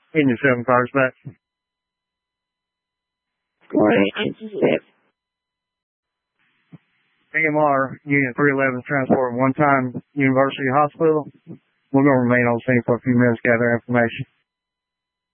Union 7 cars back. AMR Union 311 transport one time University Hospital. We're going to remain on scene for a few minutes, gather information.